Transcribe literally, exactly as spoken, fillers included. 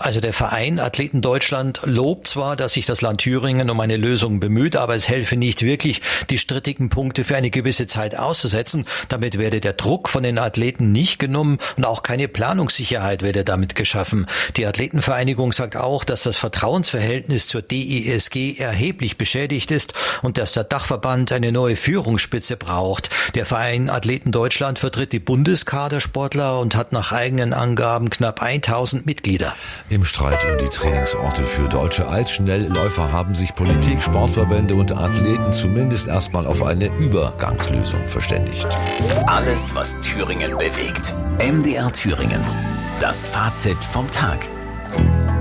Also der Verein Athleten Deutschland lobt zwar, dass sich das Land Thüringen um eine Lösung bemüht, aber es helfe nicht wirklich, die strittigen Punkte für eine gewisse Zeit auszusetzen. Damit werde der Druck von den Athleten nicht genommen und auch keine Planungssicherheit werde damit geschaffen. Die Athletenvereinigung sagt auch, dass das Vertrauensverhältnis zur D I S G erheblich beschädigt ist und dass der Dachverband eine neue Führungsspitze braucht. Der Verein Athleten Deutschland vertritt die Bundeskadersportler und hat nach eigenen Angaben knapp tausend Mitglieder. Im Streit um die Trainingsorte für deutsche Eisschnellläufer haben sich Politik, Sportverbände und Athleten zumindest erstmal auf eine Übergangslösung verständigt. Alles, was Thüringen bewegt. M D R Thüringen. Das Fazit vom Tag.